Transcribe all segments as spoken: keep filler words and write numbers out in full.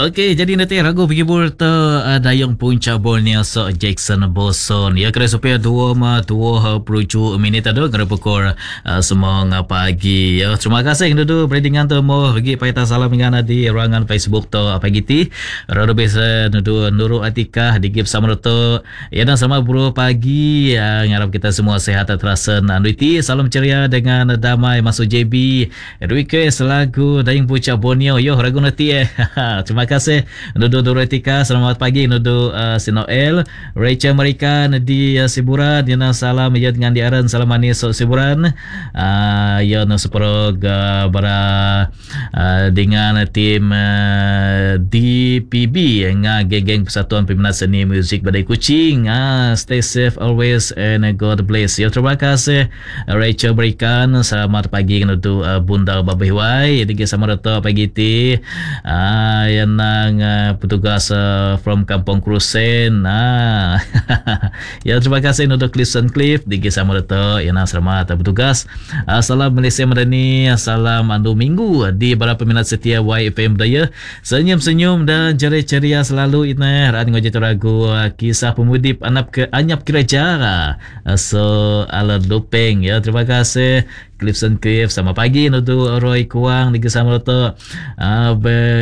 Okey, jadi nanti ragu pergi burta uh, dayung puncak Borneo so Jackson Boson. Ya kira supaya dua ma dua perucu minit ada kena pukul uh, semang pagi. Ya terima kasih dulu beredingan tu mo pergi paita salam dengan di ruangan Facebook tu pagi ti. Rado biasa nudu Nurul Atika digip sama tu. Ya dan sama bro pagi. Ya, ngarap kita semua sehat terasa nanti. Salam ceria dengan damai masuk J B. Request lagu dayung puncak Borneo. Yo ragu nanti eh. Terima kasih Nudu Dorotika, selamat pagi Nudu uh, Sinoel, Rachel Mereka di uh, Siburan, yana salam ya dengan diaran salam manis so Siburan. Uh, ya no seprog uh, bara uh, dengan tim uh, D P B nga geng-geng Persatuan Peminat Seni Muzik Badai Kuching. Uh, stay safe always and God bless. Ya terima kasih Rachel Mereka, selamat pagi Nudu uh, Bunda Babihwai di sama rata pagi ti. Ah, yan ang uh, petugas uh, from Kampung Krusen. Ah. Ya, terima kasih untuk Clifton Cliff di sama rata. Yan ang selamat petugas. Uh, salam Malaysia Madani, salam andu minggu di para peminat setia Y F M Daya. Senyum-senyum dan ceria-ceria selalu ina. Ran ngoje ragu uh, kisah pemudip anap ke anyap kerja. Uh, so ala dopeng ya. Terima kasih Clifton Cliff, sama pagi untuk Roy Kuang di sama rata. Uh,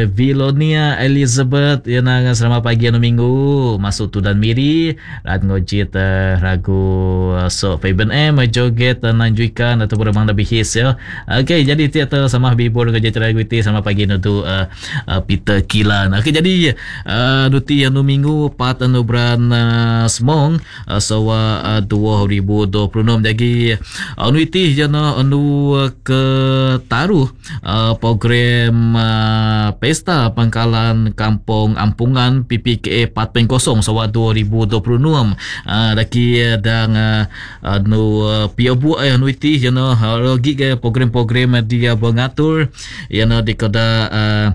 Vilonia Elizabeth yang nak selamat pagi anu minggu masuk tu dan miri rat ngojit uh, ragu uh, so Fabian M joget uh, nanjuikan atau beremang lebih his ya. Okey, jadi tiada sama bibur ngojit ragu ti sama pagi untuk uh, uh, Peter Kilan. Okey, jadi uh, duti anu minggu pat anu bulan uh, semong uh, so uh, dua ribu dua puluh enam jadi anu iti jana anu uh, ke taruh uh, program uh, Pesta Pangkalan Kampung Ampungan P P K A empat kosong sawat dua ribu dua puluh enam. Uh, daki dan uh, anu uh, piabu eh anu iti jana lagi ke program-program dia mengatur yang di kada uh,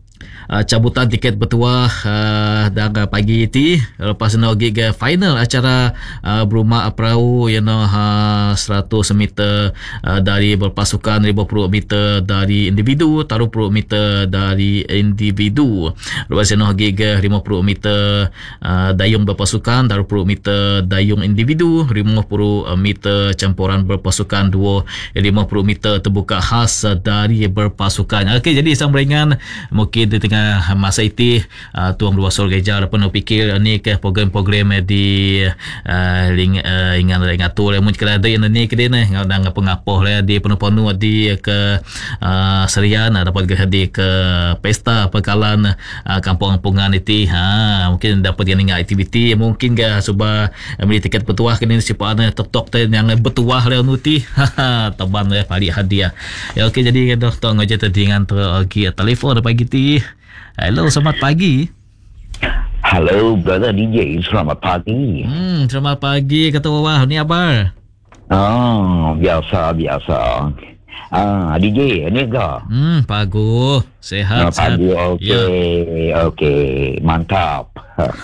Uh, cabutan tiket bertuah uh, dan uh, pagi ti lepas no gig uh, final acara uh, berumah perahu yang you know, uh, seratus meter uh, dari berpasukan, lima puluh meter dari individu, taruh puluh meter dari individu. Lepas no gig uh, lima puluh meter uh, dayung berpasukan, taruh puluh meter dayung individu, lima puluh meter campuran berpasukan dua, lima puluh meter terbuka khas uh, dari berpasukan. Okey, jadi sang beringan mungkin di tengah masa itu uh, tuang dua sol gejar penuh fikir ni ke program-program di uh, ling uh, ingan ngatur mun kala ada ni ke ni ngadang pengapoh lah di penuh-penuh di ke uh, serian dapat ke di ke pesta pekalan uh, kampung ampungan itu ha mungkin dapat yang ingat aktiviti mungkin ke cuba beli tiket bertuah ke ni siapa ada tok-tok yang bertuah lah nuti ha taban lah pali hadiah ya. Okey, jadi doktor ngajar tadi dengan okey telefon pagi ti. Hello, selamat pagi. Hello, brother D J. Selamat pagi. Hmm, selamat pagi. Kata wawah, ni apa? Oh, biasa, biasa. Ah, D J, ni ke? Hmm, pagu. Sehat, oh, sehat. Pagi, okey. Ya. Okey, mantap.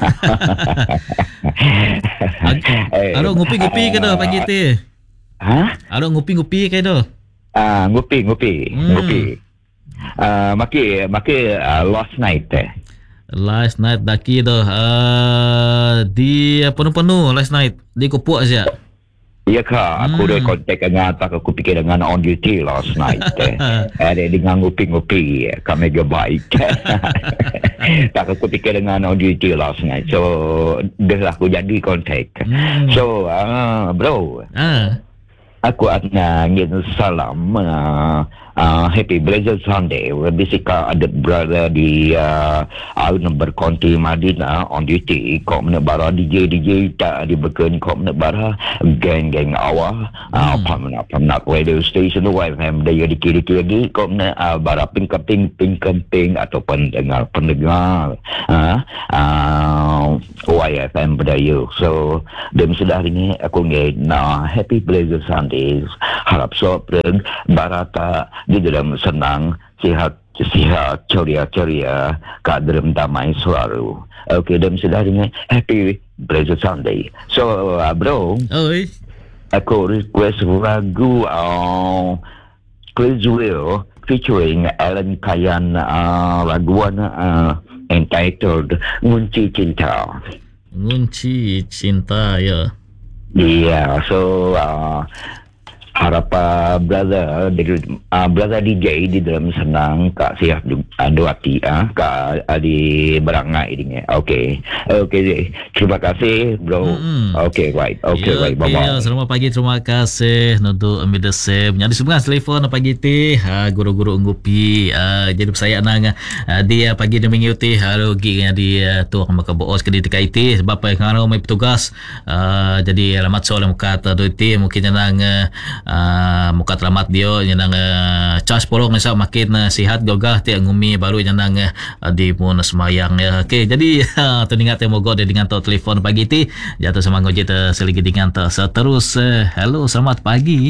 eh, Aduh, ngupi-ngupi ke dah pagi tu? Ha? Aduh, ngupi-ngupi ke dah? Ah, ngupi, ngupi, hmm. ngupi. Uh, maki maki uh, last night eh. Last night daki dah uh, di penuh-penuh last night di Kupuk aja. Ya kah, aku dah kontak dengan tak aku fikir dengan on duty last night eh. Ada dengan ngupi-ngupi kami juga baik. Tak aku fikir dengan on duty last night. So dah aku jadi kontak. Hmm. So uh, bro. Ah. Aku akan ngirim salam uh, uh, Happy Blessed Sunday. Basically ada brother di uh, Alun Berkonti Madinah on duty. Kau menebara D J D J tak diberikan kau menebara geng-geng awal uh, hmm. peminat peminat radio station Y F M daya dikit-dikit lagi kau menebara ping-kemping ping-kemping atau pendengar pendengar uh, uh, Y F M berdaya. So dan sudah ini aku ngin nah Happy Blessed Sunday. Harap sopren barata di dalam senang sihat sihat ceria-ceria kadrem damai selalu. Okey, dan sudah dengan Happy Blessed Sunday. So uh, bro, oi, aku request lagu uh, Criswell featuring Alan Kayan uh, laguan uh, entitled Ngunci Cinta. Ngunci cinta, ya. Yeah, so uh, harap uh, brother di, uh, brother D J di dalam senang kak siap uh, dua hati ah uh, kak uh, di berangai ini. Okay, okay. Terima kasih bro. Mm-hmm. Okay, right. Okay, ya, right. Bye bye. Ya, selamat pagi. Terima kasih untuk ambil desem. Jadi sebenarnya telefon pagi ti ha guru-guru unggupi uh, jadi saya nang uh, dia pagi dia mengikuti halo gi dia tu akan maka boos ke di T K I T sebab apa yang mai petugas uh, jadi alamat soal muka tu ti mungkin nang uh, Uh, muka teramat dia yang uh, charge polong nasa makin uh, sihat gogah ti ngumi baru yang nang uh, di pun semayang ya. Okey, jadi uh, tu ingat yang mogok dia dengan tu telefon pagi ti jatuh sama ngoje tu selagi dengan tu seterus uh, hello selamat pagi.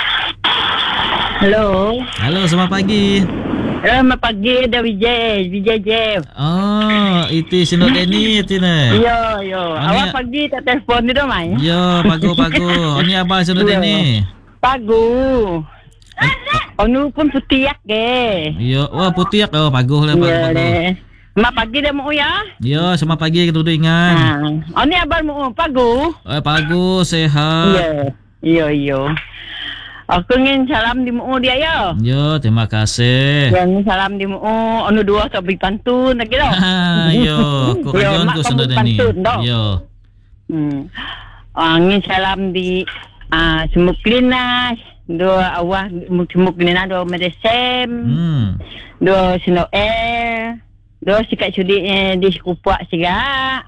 Halo. Halo selamat pagi. Selamat pagi ada Vijay, Vijay Jeff. Oh, itu sino Deni tina. Yo yo, awak pagi tak telefon dia mai. Yo, pagu pagu. Ini abang sino Deni. Pagu. Onu pun putiak ke. Yo, wah putiak oh pagu lah pagu. Ya deh. Mak pagi dah mau ya? Yo, sama pagi kita duduk ingat. Ha. Oni abang mau pagu. Eh pagu sehat. Ya. Yo yo. Aku ingin salam di mu dia ya. Yo, terima kasih. Yang salam di mu onu dua tak beri pantun lagi dah. Yo, kau kajian kau sudah ni. Yo. Hmm. Angin salam di Ah, uh, semuk klinas, dua awak semuk klinas dua medesem, hmm. dua sino air, dua sikat sudi eh, di kupak siga,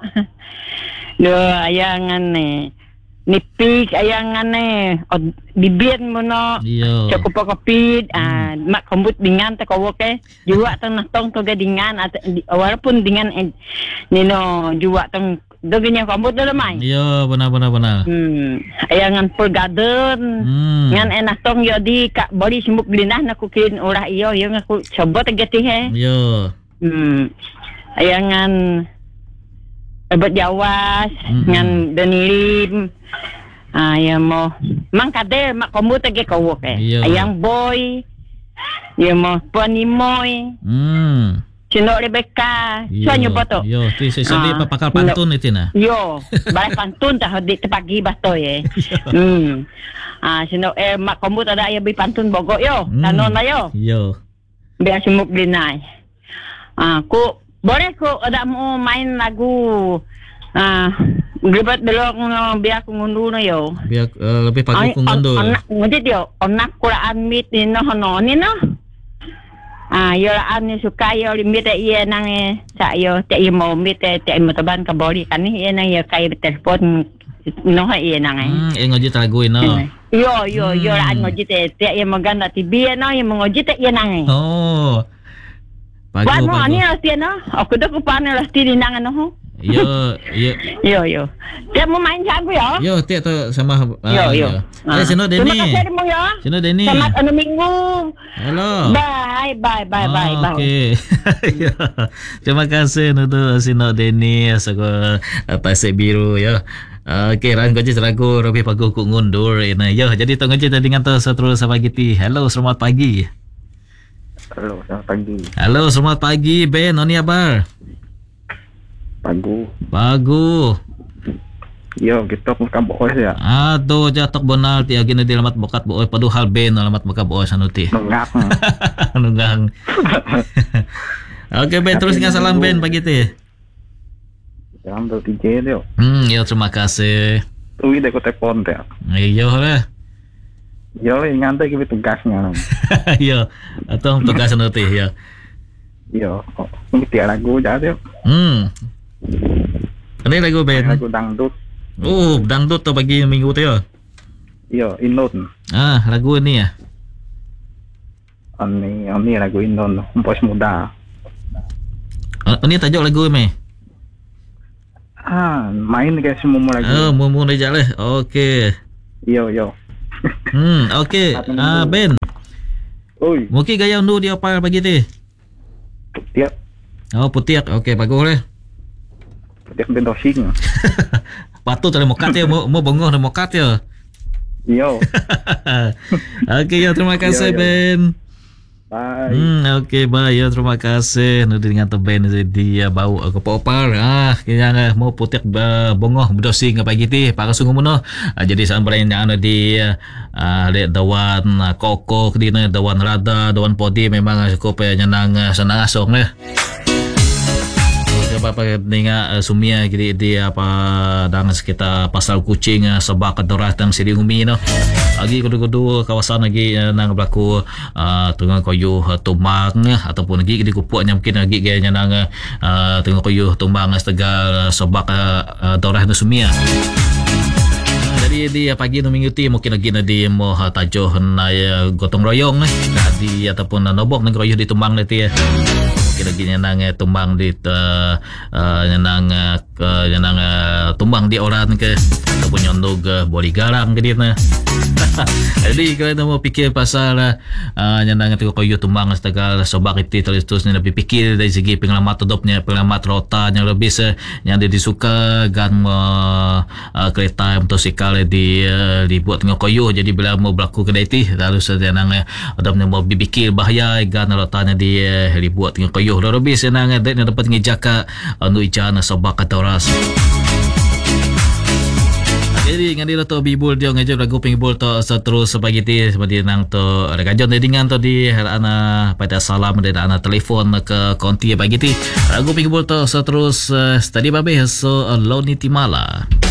dua ayangan eh, nipik ayangan eh, oh, bibir mono, cukup kopi, ah, hmm. mak kambut dengan tak kau ke, jual tengah tong toga dengan, walaupun dengan eh, nino jual teng Dogenya kamu tu lemai. Iya, benar benar benar. Hmm, ayangan pergaden. Hmm. Ngan enak tong yo di kak body simuk belinah nak kukin urah iyo yo ngaku coba tegati he. Iya. Hmm. Ayangan obat Jawas, hmm. ngan denilim. Ah, ya mo. Mang kade mak kamu tege kau ke. Ayang boy. Ya mo panimoy. Hmm. Cino Rebecca, soalnya betul. Yo, tu saya sendiri uh, pakal pantun itu na. Yo, balik pantun dah di pagi bato ye. Hmm. Ah, sino eh mak kamu ada ya bi pantun bogok yo, tanon na yo. Yo. Biar semuk binai. Ah, ku boleh ku ada mau main lagu ah Gribat belok no biar aku ngundur no yo. Biar uh, lebih pagi aku ngundur. Anak ngundur yo, anak Quran mit ni no no ni no. Ah, yo an suka yo limit iya nang eh sa yo te mo mit te mo taban ka body kan iya nang yo kay telepon no ha iya nang eh. Hmm, eh ngoji lagu no. Yo yo yo an ngoji te te iya maganda ti biya no yo ngoji te iya nang eh. Oh. Pago pago. Ba mo ani asti no. Aku dak upana lah ti nang no ho. Yo, yo. Yo yo. Dia mau main sagu yo. Yo, tiap tu sama uh, yo yo. Eh, sino Deni. Terima kasih mo yo. Sino Deni. Selamat anu minggu. Halo. Bye bye bye bye bye. Okey. Terima kasih untuk sino Deni asal Tasik Biru ya. Okey, ran gaji lagu Robi Pagu ku ngundur ini. Yo, jadi tu gaji tadi dengan tu seterus pagi ti. Hello, selamat pagi. Halo, selamat pagi. Halo, selamat pagi Ben. Oni abar? Pagu. Pagu. Yo, kita pun kabok ya. Ah, do jatok bonal ti agina di alamat bokat boy paduhal Ben alamat bokat boy sanuti. Nunggak. Nunggang. Oke Ben, terus dengan salam Ben pagi ti. Salam do T J yo. Hmm, ya terima kasih. Uwi dek ko telepon ya. Iya lah. Yo, ngantai kita tugasnya. Iya, atau tugas sanuti ya. Yo, ini tiap lagu jadi yo. Hmm. Ini lagu Ben. Lagu dangdut. Oh, dangdut tu pagi minggu tu ya. Yo, Indon. Ah, lagu ini ya. Ini, ini lagu Indon, Bos Muda. Ah, ini tajuk lagu ini. Ah, main guys semua lagu. Oh, mumu dah jalan. Okey. Yo, yo. Hmm, okey. Ah, Ben. Oi. Mungkin gaya undur dia apa pagi tu? Tiap. Oh, putiak. Okey, bagus lah. Tiap bentosing. Patut ada mokat ya, mau mau bengong ada mokat ya. Yo. Okey, ya terima kasih yo, yo. Ben. Bye. Hmm, okey, bye. Ya, terima kasih. Nanti dengan teben dia bau ke popar. Ah, kaya mau putik uh, bongoh bedosing pagi ti para sungguh mono. Ah, jadi sampai yang ada di ah uh, dawan uh, kokok di na dawan rada, dawan podi memang cukup uh, nyenang uh, senang asong lah. Apa ninga uh, sumia gidi di apa dengan sekitar pasal kucing uh, sebab kedoratan sidi umi no. Lagi kudu-kudu kawasan lagi uh, nang berlaku uh, tengah koyo uh, tumbang uh, ataupun lagi di kupuknya mungkin lagi gaya nang uh, tengah koyo tumbang uh, setegal uh, sebab uh, uh, dorah no sumia. Jadi di pagi no minggu ti mungkin lagi na di mo uh, tajuh na uh, gotong royong eh di ataupun uh, nobok nang royo di tumbang nanti ya. Mungkin lagi nang uh, tumbang di uh, uh, nang uh, nang uh, tumbang di orang ke ataupun nyondog uh, boli garang ke dia na. Jadi kalau mau fikir pasal uh, nang tu koyo tumbang setegal sobak itu terus terus ni lebih fikir dari segi pengalaman hidupnya, pengalaman rota yang lebih se yang dia disuka gan uh, uh, kereta motosikal di uh, dibuat dengan koyo. Jadi bila mau berlaku kedai ti lalu senang adamnya mau fikir bahaya gan rotanya di uh, dibuat dengan koyo. Lebih senang dia dapat ngejaka anu ijan sobak atau ras. Jadi dengan dia tu bibul dia ngajak lagu pingbul tu seterus spaghetti seperti nang tu ada kajon dia dengan tu di ana pada salam dia ana telefon ke konti spaghetti lagu pingbul tu seterus uh, tadi babe so Lonnie Timala.